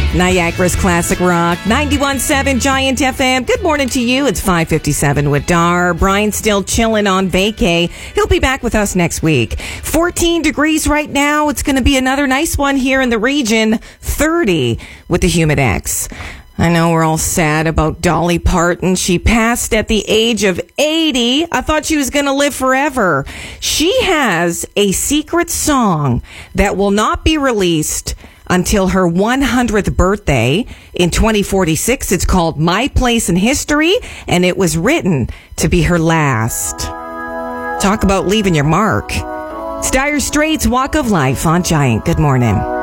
Niagara's Classic Rock, 91.7 Giant FM. Good morning to you. It's 5:57 with Dar. Brian's still chilling on vacay. He'll be back with us next week. 14 degrees right now. It's going to be another nice one here in the region. 30 with the humid X. I know we're all sad about Dolly Parton. She passed at the age of 80. I thought she was going to live forever. She has a secret song that will not be released until her 100th birthday in 2046. It's called My Place in History, and it was written to be her last. Talk about leaving your mark. It's Dire Straits' Walk of Life on Giant. Good morning.